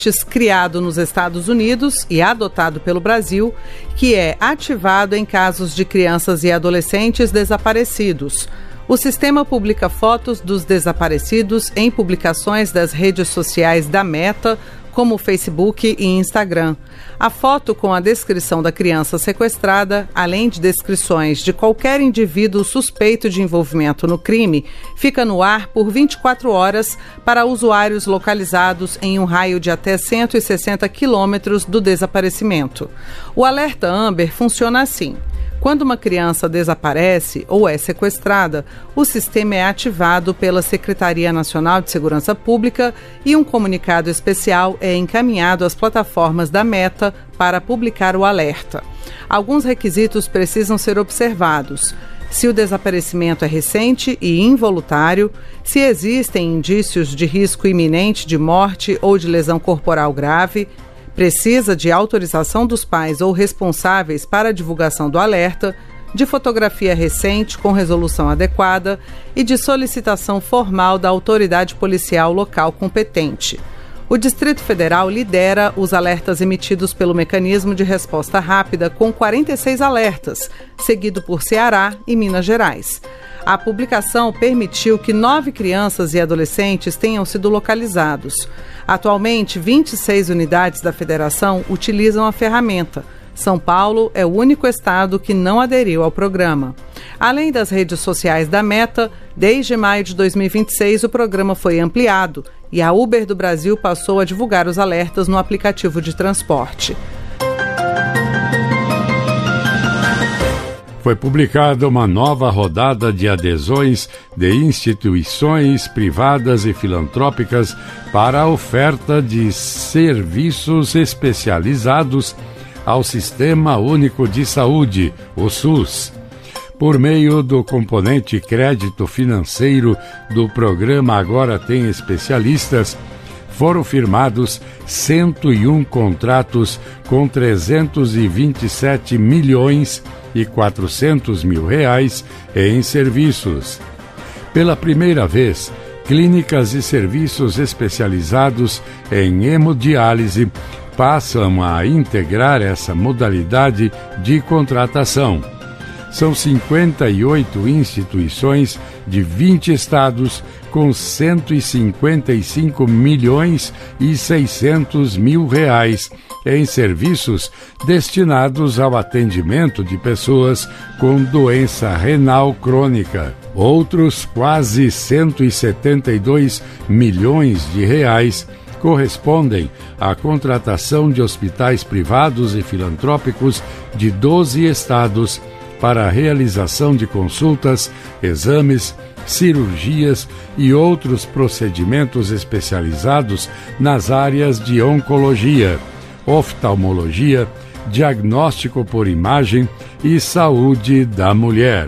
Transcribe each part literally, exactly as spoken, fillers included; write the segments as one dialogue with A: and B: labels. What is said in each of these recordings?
A: criado nos Estados Unidos e adotado pelo Brasil, que é ativado em casos de crianças e adolescentes desaparecidos. O sistema publica fotos dos desaparecidos em publicações das redes sociais da Meta, como Facebook e Instagram. A foto com a descrição da criança sequestrada, além de descrições de qualquer indivíduo suspeito de envolvimento no crime, fica no ar por vinte e quatro horas para usuários localizados em um raio de até cento e sessenta quilômetros do desaparecimento. O alerta Amber funciona assim. Quando uma criança desaparece ou é sequestrada, o sistema é ativado pela Secretaria Nacional de Segurança Pública e um comunicado especial é encaminhado às plataformas da Meta para publicar o alerta. Alguns requisitos precisam ser observados: se o desaparecimento é recente e involuntário, se existem indícios de risco iminente de morte ou de lesão corporal grave, precisa de autorização dos pais ou responsáveis para a divulgação do alerta, de fotografia recente com resolução adequada e de solicitação formal da autoridade policial local competente. O Distrito Federal lidera os alertas emitidos pelo Mecanismo de Resposta Rápida com quarenta e seis alertas, seguido por Ceará e Minas Gerais. A publicação permitiu que nove crianças e adolescentes tenham sido localizados. Atualmente, vinte e seis unidades da federação utilizam a ferramenta. São Paulo é o único estado que não aderiu ao programa. Além das redes sociais da Meta, desde maio de dois mil e vinte e seis o programa foi ampliado e a Uber do Brasil passou a divulgar os alertas no aplicativo de transporte.
B: Foi publicada uma nova rodada de adesões de instituições privadas e filantrópicas para a oferta de serviços especializados ao Sistema Único de Saúde, o SUS. Por meio do componente crédito financeiro do programa Agora Tem Especialistas, foram firmados cento e um contratos com trezentos e vinte e sete milhões e quatrocentos mil reais em serviços. Pela primeira vez, clínicas e serviços especializados em hemodiálise passam a integrar essa modalidade de contratação. São cinquenta e oito instituições de vinte estados com cento e cinquenta e cinco milhões e seiscentos mil reais em serviços destinados ao atendimento de pessoas com doença renal crônica. Outros quase cento e setenta e dois milhões de reais correspondem à contratação de hospitais privados e filantrópicos de doze estados para a realização de consultas, exames, cirurgias e outros procedimentos especializados nas áreas de oncologia, oftalmologia, diagnóstico por imagem e saúde da mulher.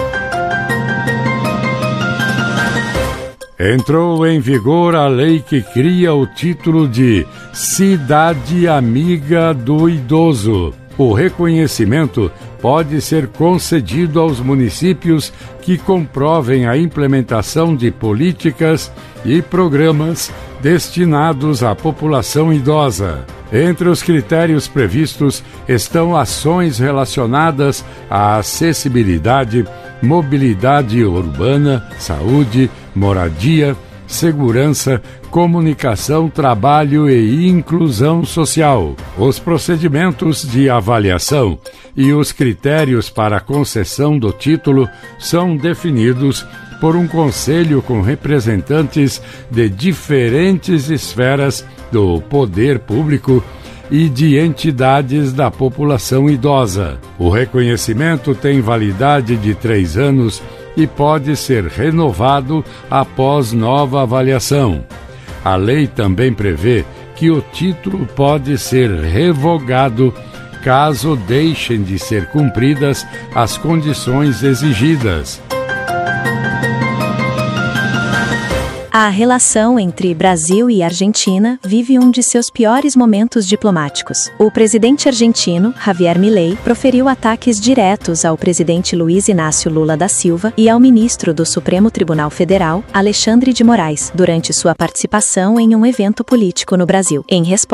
B: Entrou em vigor a lei que cria o título de Cidade Amiga do Idoso. O reconhecimento pode ser concedido aos municípios que comprovem a implementação de políticas e programas destinados à população idosa. Entre os critérios previstos estão ações relacionadas à acessibilidade, mobilidade urbana, saúde, moradia, segurança, comunicação, trabalho e inclusão social. Os procedimentos de avaliação e os critérios para a concessão do título são definidos por um conselho com representantes de diferentes esferas do poder público e de entidades da população idosa. O reconhecimento tem validade de três anos e pode ser renovado após nova avaliação. A lei também prevê que o título pode ser revogado caso deixem de ser cumpridas as condições exigidas.
C: A relação entre Brasil e Argentina vive um de seus piores momentos diplomáticos. O presidente argentino, Javier Milei, proferiu ataques diretos ao presidente Luiz Inácio Lula da Silva e ao ministro do Supremo Tribunal Federal, Alexandre de Moraes, durante sua participação em um evento político no Brasil. Em resposta,